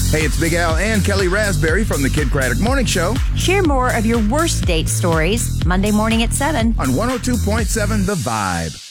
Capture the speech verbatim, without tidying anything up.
Hey, it's Big Al and Kelly Raspberry from the Kid Craddock Morning Show. Share more of your worst date stories Monday morning at seven on one oh two point seven The Vibe.